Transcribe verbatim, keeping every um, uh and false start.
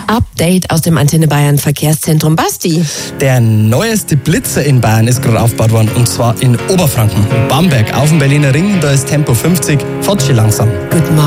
Update aus dem Antenne Bayern Verkehrszentrum. Basti. Der neueste Blitzer in Bayern ist gerade aufgebaut worden, und zwar in Oberfranken. Bamberg auf dem Berliner Ring, da ist Tempo fünfzig, fährt schon langsam. Guten Morgen.